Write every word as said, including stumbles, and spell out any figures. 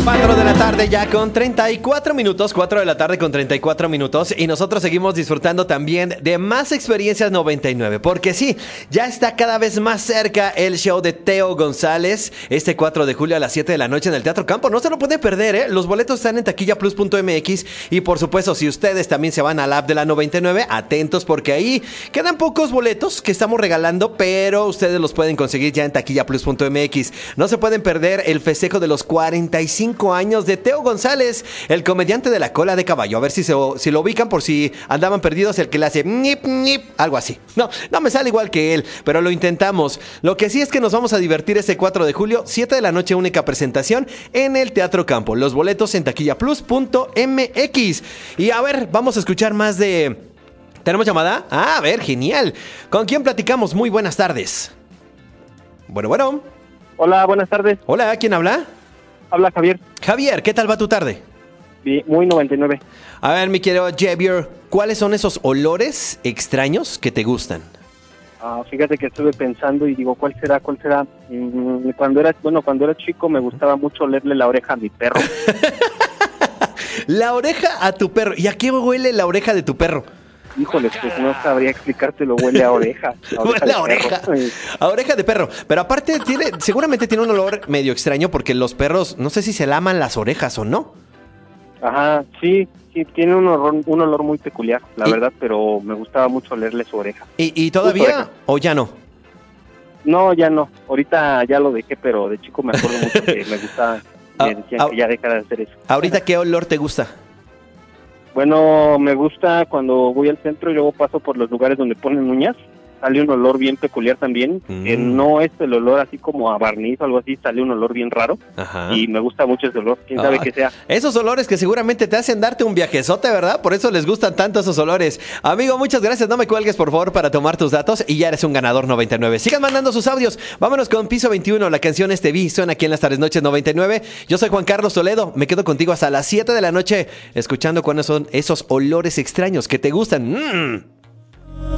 cuatro de la tarde ya con treinta y cuatro minutos, cuatro de la tarde con treinta y cuatro minutos y nosotros seguimos disfrutando también de más experiencias noventa y nueve, porque sí, ya está cada vez más cerca el show de Teo González, este cuatro de julio a las siete de la noche en el Teatro Campo. No se lo pueden perder, ¿eh? Los boletos están en taquilla plus punto m x y por supuesto, si ustedes también se van al app de la noventa y nueve, atentos porque ahí quedan pocos boletos que estamos regalando, pero ustedes los pueden conseguir ya en taquilla plus punto m x. No se pueden perder el festejo de los cuarenta y cinco años de Teo González, el comediante de la cola de caballo. A ver si, se, si lo ubican por si andaban perdidos, el que le hace nip, nip, algo así. No, no me sale igual que él, pero lo intentamos. Lo que sí es que nos vamos a divertir este cuatro de julio, siete de la noche, única presentación en el Teatro Campo. Los boletos en taquilla plus punto m x. Y a ver, vamos a escuchar más de... ¿Tenemos llamada? Ah, a ver, genial. ¿Con quién platicamos? Muy buenas tardes. Bueno, bueno. Hola, buenas tardes. Hola, ¿quién habla? Habla Javier. Javier, ¿qué tal va tu tarde? Bien, muy noventa y nueve. A ver, mi querido Javier, ¿cuáles son esos olores extraños que te gustan? Ah, fíjate que estuve pensando y digo, ¿cuál será? ¿Cuál será? Mm, cuando era, bueno, cuando era chico me gustaba mucho olerle la oreja a mi perro. La oreja a tu perro. ¿Y a qué huele la oreja de tu perro? Híjole, pues no sabría explicártelo, huele a oreja. A oreja Huele a oreja. A oreja de perro. Pero aparte, tiene, seguramente tiene un olor medio extraño porque los perros, no sé si se laman las orejas o no. Ajá, sí, sí, tiene un olor, un olor muy peculiar, la ¿Y? verdad, pero me gustaba mucho olerle su oreja. ¿Y, y todavía o ya no? No, ya no. Ahorita ya lo dejé, pero de chico me acuerdo mucho que me gustaba. Me decían ah, que ya deja de hacer eso. ¿Ahorita qué olor te gusta? Bueno, me gusta cuando voy al centro y luego paso por los lugares donde ponen uñas. Sale un olor bien peculiar también, mm. que no es el olor así como a barniz o algo así, sale un olor bien raro. Ajá. Y me gusta mucho ese olor, quién sabe ah, qué sea. Esos olores que seguramente te hacen darte un viajezote, ¿verdad? Por eso les gustan tanto esos olores. Amigo, muchas gracias, no me cuelgues por favor para tomar tus datos y ya eres un ganador noventa y nueve. Sigan mandando sus audios, vámonos con Piso veintiuno, la canción Este Vi, suena aquí en las tardes noches noventa y nueve. Yo soy Juan Carlos Toledo, me quedo contigo hasta las siete de la noche, escuchando cuáles son esos olores extraños que te gustan. Mmm.